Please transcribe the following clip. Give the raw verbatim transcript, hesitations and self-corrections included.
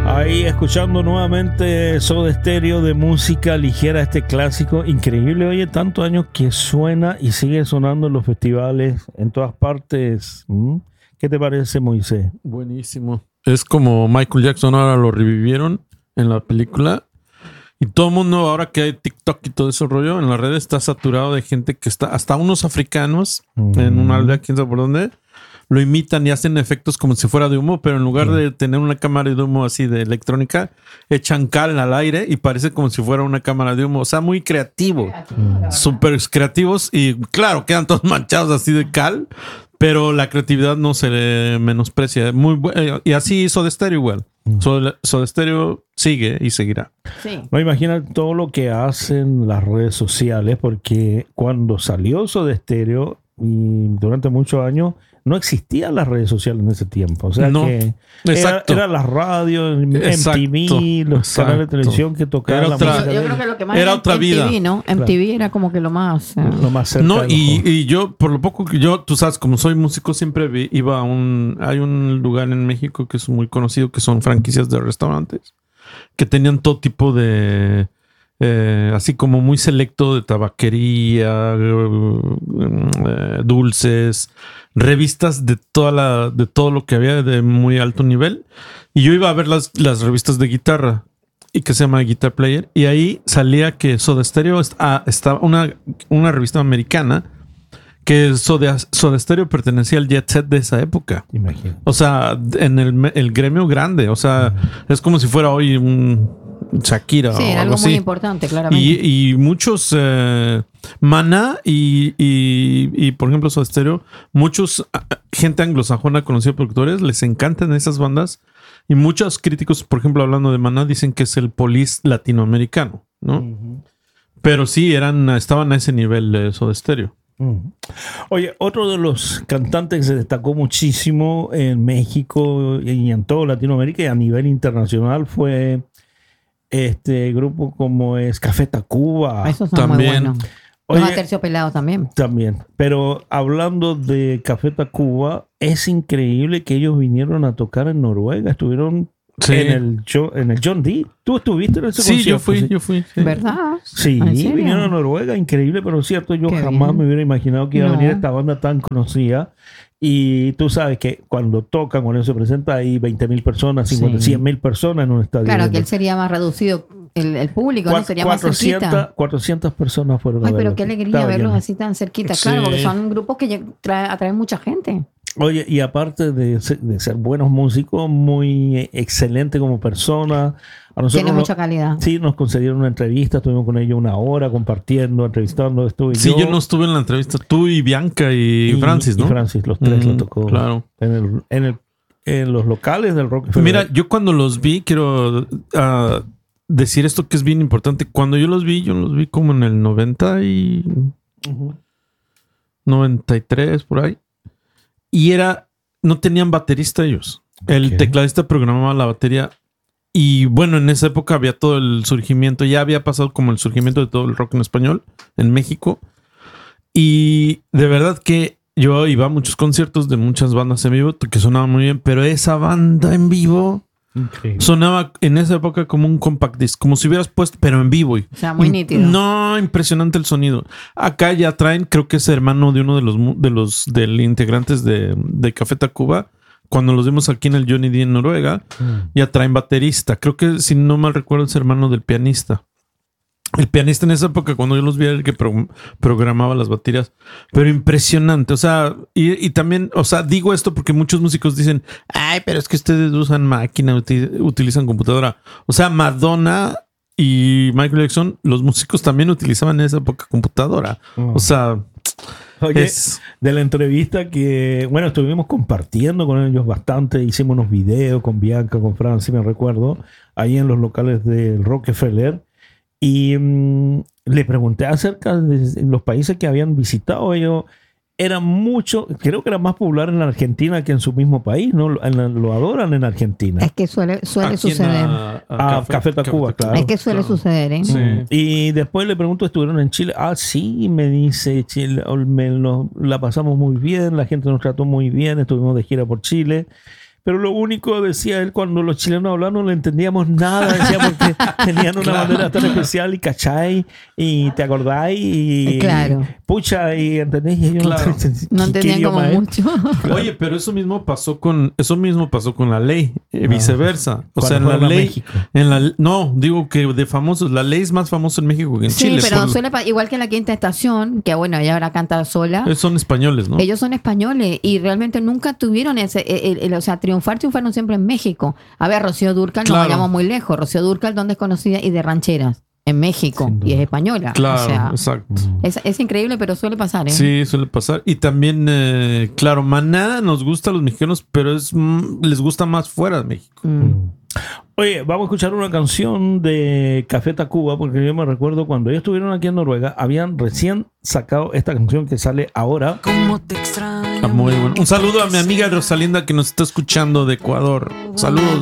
Ahí escuchando nuevamente Soda Stereo de música ligera, este clásico increíble. Oye, tantos años que suena y sigue sonando en los festivales, en todas partes. ¿Mm? ¿Qué te parece, Moisés? Buenísimo. Es como Michael Jackson, ahora lo revivieron en la película. Y todo el mundo, ahora que hay TikTok y todo ese rollo, en las redes está saturado de gente que está, hasta unos africanos, mm. en una aldea, quién sabe por dónde, lo imitan y hacen efectos como si fuera de humo, pero en lugar sí. de tener una cámara de humo así de electrónica, echan cal al aire y parece como si fuera una cámara de humo. O sea, muy creativo. Mm. Súper creativos y claro, quedan todos manchados así de cal, pero la creatividad no se le menosprecia. Muy bu- y así Soda Stereo igual. Mm. Soda, Soda Stereo sigue y seguirá. Sí. No, imagina todo lo que hacen las redes sociales, porque cuando salió Soda Stereo y durante muchos años no existían las redes sociales en ese tiempo. O sea no, que era, era la radio, M T V, los exacto. canales de televisión que tocaban la música. Yo, yo creo que lo que más era, era otra vida. M T V, ¿no? M T V claro. era como que lo más... Uh, lo más cerca. No, y, y yo, por lo poco que yo, tú sabes, como soy músico, siempre vi, iba a un... Hay un lugar en México que es muy conocido, que son franquicias de restaurantes, que tenían todo tipo de... Eh, así como muy selecto de tabaquería, eh, dulces, revistas de toda la, de todo lo que había de muy alto nivel. Y yo iba a ver las, las revistas de guitarra y que se llama Guitar Player. Y ahí salía que Soda Stereo estaba está una, una revista americana que Soda, Soda Stereo pertenecía al jet set de esa época. Imagínate. O sea, en el, el gremio grande. O sea, uh-huh. es como si fuera hoy un Shakira sí, o algo, algo así. muy importante, claramente. Y, y muchos eh, Maná y, y, y, por ejemplo, Soda Stereo, muchos gente anglosajona conocida productores, les encantan esas bandas. Y muchos críticos, por ejemplo, hablando de Maná, dicen que es el Police latinoamericano, ¿no? Uh-huh. Pero sí, eran, estaban a ese nivel de Soda Stereo. Uh-huh. Oye, otro de los cantantes que se destacó muchísimo en México y en toda Latinoamérica y a nivel internacional fue este grupo como es Café Tacuba. Esos son también. Muy buenos. Oye, los Aterciopelados también. También. Pero hablando de Café Tacuba, es increíble que ellos vinieron a tocar en Noruega. Estuvieron sí. en, el, en el John D. ¿Tú estuviste en ese sí, concierto? Yo fui, sí, yo fui. Sí. ¿Verdad? Sí, vinieron a Noruega. Increíble, pero cierto. Yo Qué jamás bien. me hubiera imaginado que iba no. a venir esta banda tan conocida. Y tú sabes que cuando tocan, cuando se presenta, hay veinte mil personas, cincuenta, sí. cien mil personas en un estadio. Claro, que él sería más reducido, el, el público, Cu- ¿no? Sería cuatrocientas, más cerquita. cuatrocientas personas fueron Ay, a pero qué alegría Estaba verlos lleno. así tan cerquita, claro, sí. porque son grupos que trae, atraen mucha gente. Oye, y aparte de ser, de ser buenos músicos, muy excelente como persona. A nosotros Tiene nos, mucha calidad. Sí, nos concedieron una entrevista, estuvimos con ellos una hora compartiendo, entrevistando. Estuve sí, yo. yo no estuve en la entrevista. Tú y Bianca y, y Francis, ¿no? Y Francis, los tres mm, lo tocó. Claro. En, el, en, el, en los locales del Rock. Mira, yo cuando los vi, quiero uh, decir esto que es bien importante. Cuando yo los vi, yo los vi como en el noventa y... Uh-huh. noventa y tres, por ahí. Y era... No tenían baterista ellos. El okay. tecladista programaba la batería. Y bueno, en esa época había todo el surgimiento. Ya había pasado como el surgimiento de todo el rock en español en México. Y de verdad que yo iba a muchos conciertos de muchas bandas en vivo que sonaban muy bien. Pero esa banda en vivo... Increíble. Sonaba en esa época como un compact disc, como si hubieras puesto, pero en vivo. O sea, muy In, nítido. No, impresionante el sonido. Acá ya traen, creo que es hermano de uno de los de los del integrantes de, de Café Tacuba. Cuando los vimos aquí en el Johnny D en Noruega, mm. ya traen baterista. Creo que, si no mal recuerdo, es hermano del pianista. El pianista en esa época, cuando yo los vi, era el que pro, programaba las baterías. Pero impresionante. O sea, y, y también, o sea, digo esto porque muchos músicos dicen, ay, pero es que ustedes usan máquina, util, utilizan computadora. O sea, Madonna y Michael Jackson, los músicos también utilizaban en esa época computadora. Oh. O sea, oye, es... de la entrevista que, bueno, estuvimos compartiendo con ellos bastante. Hicimos unos videos con Bianca, con Francis, me recuerdo, ahí en los locales del Rockefeller. Y um, le pregunté acerca de los países que habían visitado. Ellos eran mucho, creo que era más popular en Argentina que en su mismo país, ¿no? Lo adoran en Argentina. Es que suele, suele suceder. A, a ah, Café Tacuba, claro. Es que suele claro. suceder, ¿eh? Sí. Y después le pregunto, ¿estuvieron en Chile? Ah, sí, me dice, Chile, me lo, la pasamos muy bien, la gente nos trató muy bien, estuvimos de gira por Chile. pero lo único, decía él, cuando los chilenos hablaban no le entendíamos nada, decía, porque tenían una Claro. manera tan especial y cachai, y te acordáis, y Claro. pucha, y entendés, y ellos Claro. No ¿qué- qué entendían como idioma es? mucho. Oye, pero eso mismo pasó con eso mismo pasó con la ley, eh, viceversa. O Cuando sea, en la fueron a ley, México. en la no, digo que de famosos, la ley es más famosa en México que en Sí, Chile. pero por- suele pa- igual que la Quinta Estación, que bueno, ella ahora canta sola. eh, son españoles, ¿no? Ellos son españoles y realmente nunca tuvieron ese, el- el- o sea, triunfar, triunfaron siempre en México. A ver, Rocío Dúrcal, Claro. no vayamos muy lejos. Rocío Dúrcal, ¿dónde es conocida? Y de rancheras, en México, Sin duda. y es española. Claro, o sea, exacto. es, es increíble, pero suele pasar, ¿eh? Sí, suele pasar. Y también, eh, claro, Maná nos gusta a los mexicanos, pero es mm, les gusta más fuera de México. Mm. Oye, vamos a escuchar una canción de Café Tacuba, porque yo me recuerdo cuando ellos estuvieron aquí en Noruega, habían recién sacado esta canción que sale ahora. Cómo te extraño. Está muy bueno. Un saludo a mi amiga Rosalinda que nos está escuchando de Ecuador. Saludos.